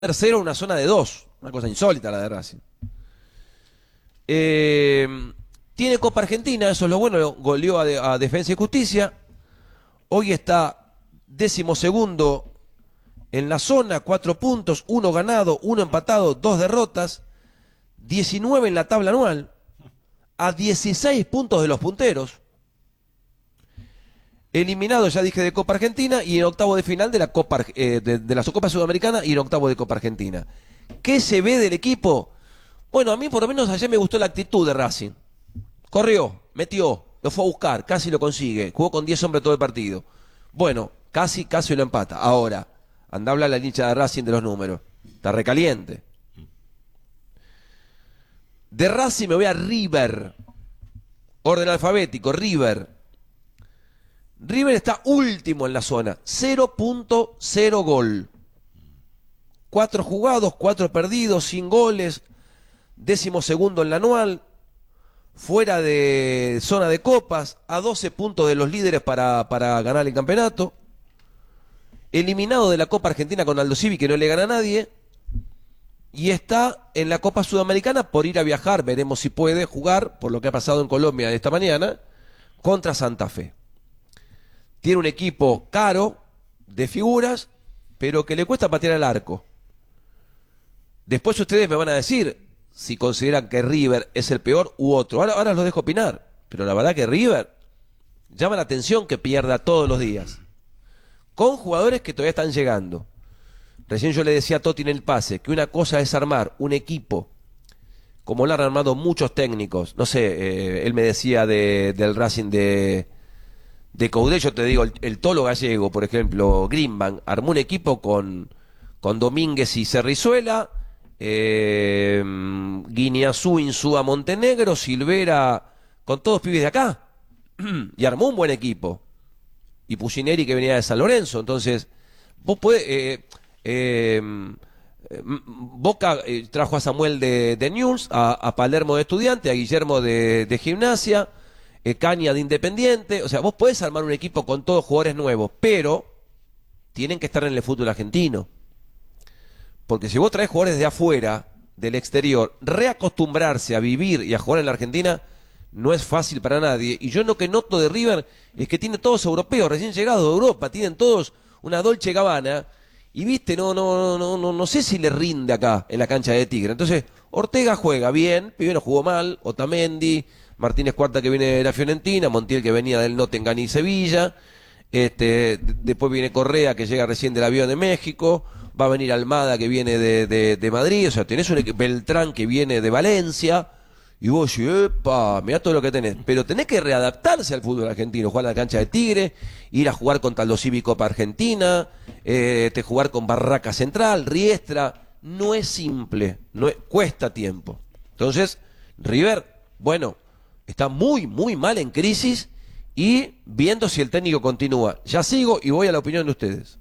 tercero en una zona de 2, una cosa insólita la de Racing. Tiene Copa Argentina, eso es lo bueno, goleó a Defensa y Justicia. Hoy está 12º en la zona, 4 puntos, 1 ganado, 1 empatado, 2 derrotas, 19 en la tabla anual, a 16 puntos de los punteros. Eliminado, ya dije, de Copa Argentina y en octavo de final de la Copa de la Copa Sudamericana y en octavo de Copa Argentina. ¿Qué se ve del equipo? Bueno, a mí por lo menos ayer me gustó la actitud de Racing. Corrió, metió, lo fue a buscar, casi lo consigue, jugó con 10 hombres todo el partido. Bueno, casi lo empata. Ahora, anda a hablar la hincha de Racing de los números. Está recaliente. De Racing me voy a River. Orden alfabético, River. River está último en la zona, 0.0 gol. 4 jugados, 4 perdidos, sin goles, 12º en la anual, fuera de zona de copas, a 12 puntos de los líderes para ganar el campeonato, eliminado de la Copa Argentina con Aldo Civi, que no le gana a nadie, y está en la Copa Sudamericana por ir a viajar, veremos si puede jugar, por lo que ha pasado en Colombia esta mañana, contra Santa Fe. Tiene un equipo caro, de figuras, pero que le cuesta patear al arco. Después ustedes me van a decir si consideran que River es el peor u otro. Ahora los dejo opinar, pero la verdad que River llama la atención que pierda todos los días. Con jugadores que todavía están llegando. Recién yo le decía a Totti en el pase que una cosa es armar un equipo, como lo han armado muchos técnicos. No sé, él me decía del Racing de Coudet, yo te digo, el Tolo Gallego, por ejemplo, Greenbank, armó un equipo con Domínguez y Cerrizuela, Guineazú, Insúa, Montenegro, Silvera, con todos pibes de acá, y armó un buen equipo. Y Pucineri, que venía de San Lorenzo. Entonces, vos podés... Boca trajo a Samuel de Newell's, a Palermo de Estudiante, a Guillermo de Gimnasia, Caña de Independiente. O sea, vos podés armar un equipo con todos jugadores nuevos, pero tienen que estar en el fútbol argentino. Porque si vos traes jugadores de afuera, del exterior, reacostumbrarse a vivir y a jugar en la Argentina no es fácil para nadie. Y yo lo que noto de River es que tiene todos europeos, recién llegados de Europa, tienen todos una Dolce Gabbana, y viste, no sé si le rinde acá en la cancha de Tigre. Entonces, Ortega juega bien, Pibe no jugó mal, Otamendi, Martínez Cuarta, que viene de la Fiorentina, Montiel, que venía del Nottingham y Sevilla, después viene Correa, que llega recién del avión de México, va a venir Almada, que viene de Madrid. O sea, tenés un Beltrán, que viene de Valencia, y vos decís, epa, mirá todo lo que tenés. Pero tenés que readaptarse al fútbol argentino, jugar a la cancha de Tigre, ir a jugar contra Aldo Civi Copa Argentina, jugar con Barraca Central, Riestra. No es simple, cuesta tiempo. Entonces, River, bueno, está muy mal en crisis, y viendo si el técnico continúa. Ya sigo y voy a la opinión de ustedes.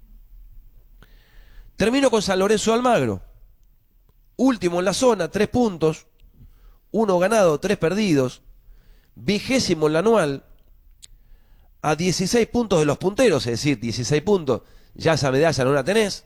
Termino con San Lorenzo de Almagro. Último en la zona, 3 puntos. 1 ganado, 3 perdidos. 20º en la anual. A 16 puntos de los punteros, es decir, 16 puntos. Ya esa medalla no la tenés.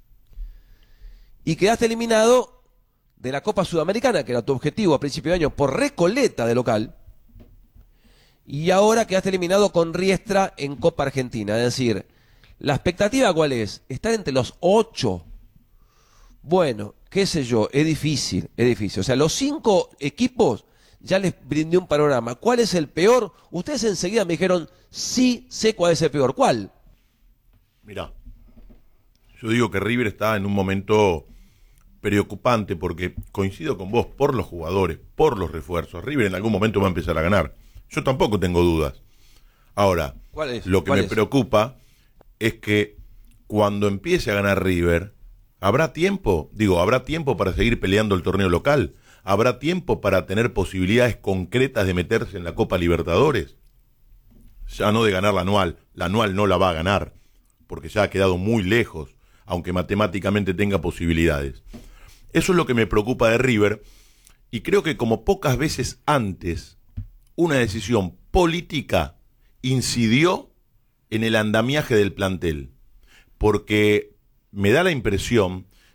Y quedaste eliminado de la Copa Sudamericana, que era tu objetivo a principio de año, por Recoleta de local. Y ahora quedaste eliminado con Riestra en Copa Argentina. Es decir, ¿la expectativa cuál es? Estar entre los 8. Bueno, qué sé yo, es difícil. O sea, los 5 equipos ya les brindé un panorama. ¿Cuál es el peor? Ustedes enseguida me dijeron, sí sé cuál es el peor. ¿Cuál? Mirá, yo digo que River está en un momento preocupante, porque coincido con vos, por los jugadores, por los refuerzos. River en algún momento va a empezar a ganar. Yo tampoco tengo dudas. Ahora, lo que me preocupa es que cuando empiece a ganar River, ¿habrá tiempo? ¿Habrá tiempo para seguir peleando el torneo local? ¿Habrá tiempo para tener posibilidades concretas de meterse en la Copa Libertadores? Ya no de ganar la anual no la va a ganar, porque ya ha quedado muy lejos, aunque matemáticamente tenga posibilidades. Eso es lo que me preocupa de River, y creo que como pocas veces antes, una decisión política incidió en el andamiaje del plantel, porque me da la impresión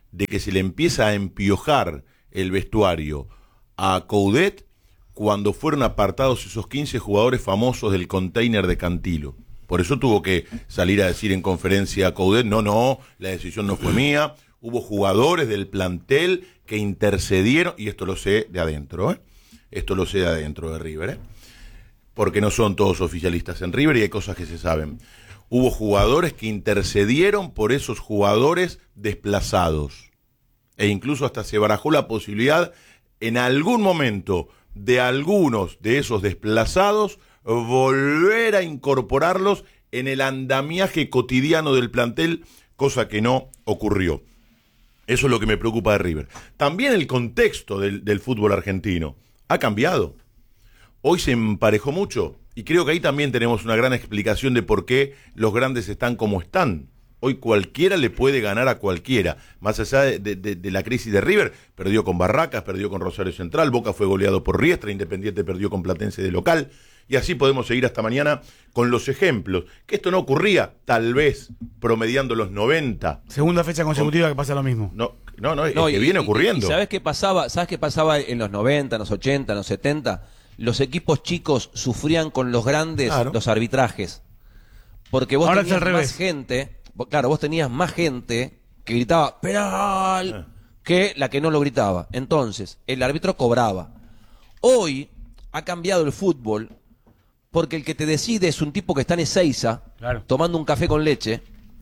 de que se le empieza a empiojar el vestuario a Coudet cuando fueron apartados esos 15 jugadores famosos del container de Cantilo. Por eso tuvo que salir a decir en conferencia a Coudet, no, la decisión no fue mía. Hubo jugadores del plantel que intercedieron, y esto lo sé de adentro, esto lo sé de adentro de River, porque no son todos oficialistas en River y hay cosas que se saben. Hubo jugadores que intercedieron por esos jugadores desplazados. E incluso hasta se barajó la posibilidad en algún momento de algunos de esos desplazados volver a incorporarlos en el andamiaje cotidiano del plantel, cosa que no ocurrió. Eso es lo que me preocupa de River. También el contexto del fútbol argentino ha cambiado. Hoy se emparejó mucho y creo que ahí también tenemos una gran explicación de por qué los grandes están como están. Hoy cualquiera le puede ganar a cualquiera. Más allá de la crisis de River, perdió con Barracas, perdió con Rosario Central, Boca fue goleado por Riestra, Independiente perdió con Platense de local. Y así podemos seguir hasta mañana con los ejemplos. Que esto no ocurría, tal vez, promediando los 90. Segunda fecha consecutiva que pasa lo mismo. Es que viene ocurriendo. ¿Y sabes qué pasaba? ¿Sabes qué pasaba en los 90, en los 80, en los 70? Los equipos chicos sufrían con los grandes los arbitrajes. Porque vos tenías más gente, vos tenías más gente que gritaba penal que la que no lo gritaba. Entonces, el árbitro cobraba. Hoy ha cambiado el fútbol porque el que te decide es un tipo que está en Ezeiza, tomando un café con leche.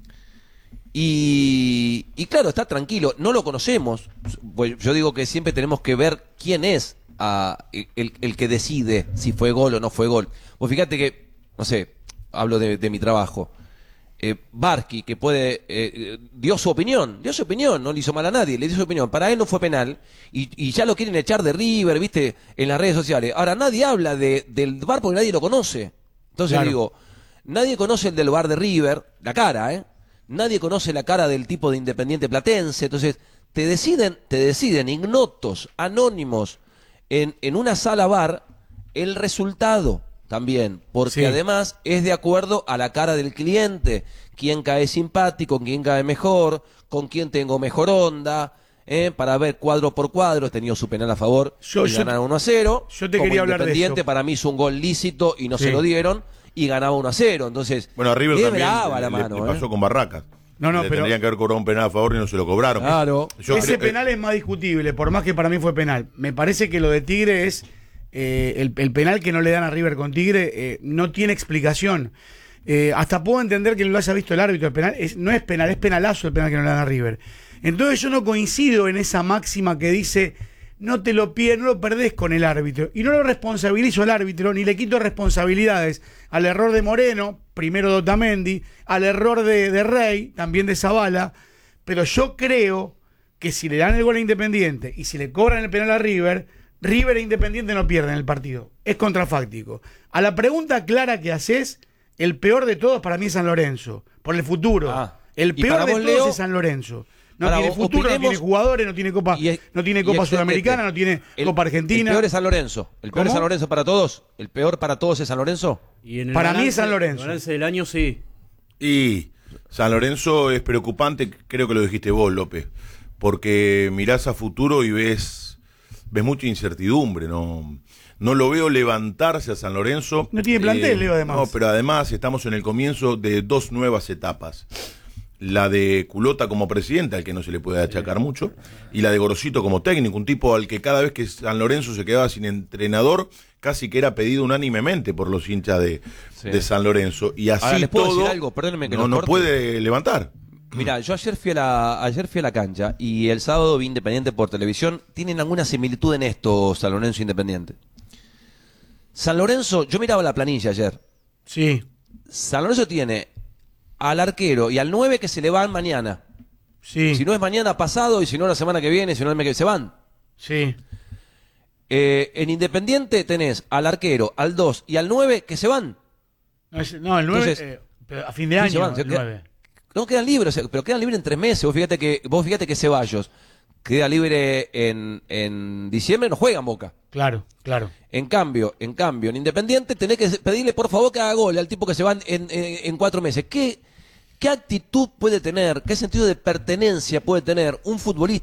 Y claro, está tranquilo, no lo conocemos. Pues yo digo que siempre tenemos que ver quién es el que decide si fue gol o no fue gol. Vos fíjate que, no sé, hablo de mi trabajo. Barqui, que dio su opinión, no le hizo mal a nadie, le dio su opinión. Para él no fue penal y ya lo quieren echar de River, viste, en las redes sociales. Ahora nadie habla del VAR porque nadie lo conoce. Entonces digo, nadie conoce el del VAR de River, la cara, nadie conoce la cara del tipo de Independiente Platense. Entonces te deciden ignotos, anónimos, en una sala VAR el resultado también, porque además es de acuerdo a la cara del cliente, quién cae simpático, quién cae mejor, con quién tengo mejor onda, para ver cuadro por cuadro. He tenido su penal a favor, ganaron 1-0. Yo te quería hablar de eso. Para mí hizo un gol lícito y no se lo dieron, y ganaba 1-0. Entonces, bueno, a River también la mano, le pasó con Barracas. Pero tendrían que haber cobrado un penal a favor y no se lo cobraron. Claro. Ese penal es más discutible, por más que para mí fue penal. Me parece que lo de Tigre es el penal que no le dan a River con Tigre, no tiene explicación. Hasta puedo entender que lo haya visto el árbitro. El penal no es penal, es penalazo el penal que no le dan a River. Entonces yo no coincido en esa máxima que dice no lo perdés con el árbitro. Y no lo responsabilizo al árbitro, ni le quito responsabilidades al error de Moreno, primero de Otamendi, al error de Rey, también de Zavala. Pero yo creo que si le dan el gol a Independiente y si le cobran el penal a River e Independiente no pierden el partido. Es contrafáctico. A la pregunta clara que haces, el peor de todos para mí es San Lorenzo. Por el futuro. El peor de todos, Leo, es San Lorenzo. No tiene futuro, no tiene jugadores, no tiene Copa, no tiene Copa Sudamericana, no tiene Copa Argentina. El peor es San Lorenzo. ¿El peor es San Lorenzo para todos? ¿El peor para todos es San Lorenzo? Para mí es San Lorenzo. El balance del año sí. Y San Lorenzo es preocupante, creo que lo dijiste vos, López, porque mirás a futuro y ves mucha incertidumbre, no lo veo levantarse a San Lorenzo. No tiene plantel, Leo, además. No, pero además estamos en el comienzo de dos nuevas etapas. La de Culota como presidente, al que no se le puede achacar mucho, y la de Gorosito como técnico, un tipo al que cada vez que San Lorenzo se quedaba sin entrenador, casi que era pedido unánimemente por los hinchas de San Lorenzo. Y así les puedo todo decir algo, perdónenme que no puede levantar. Mira, yo ayer fui a la cancha y el sábado vi Independiente por televisión. Tienen alguna similitud en esto, San Lorenzo Independiente. San Lorenzo, yo miraba la planilla ayer. Sí. San Lorenzo tiene al arquero y al 9 que se le van mañana. Sí. Si no es mañana, pasado, y si no la semana que viene, si no el mes que se van. Sí. En Independiente tenés al arquero, al 2 y al 9 que se van. No, el 9 entonces, a fin de año, se van, el 9. No, quedan libres, pero quedan libres en 3 meses. Vos fíjate que Ceballos queda libre en diciembre, no juega en Boca. Claro. En cambio, en Independiente tenés que pedirle por favor que haga gol al tipo que se va en 4 meses. ¿Qué actitud puede tener, qué sentido de pertenencia puede tener un futbolista